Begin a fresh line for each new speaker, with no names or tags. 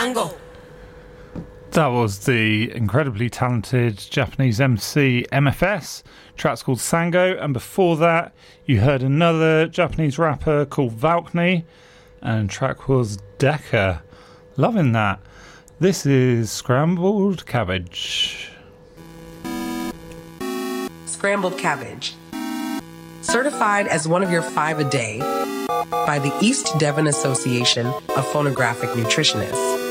That was the incredibly talented Japanese MC MFS. Track's called Sango, and before that you heard another Japanese rapper called Valkney, and track was Deca. Loving that. This is Scrambled Cabbage.
Scrambled Cabbage. Certified as one of your 5 a day by the East Devon Association of Phonographic Nutritionists.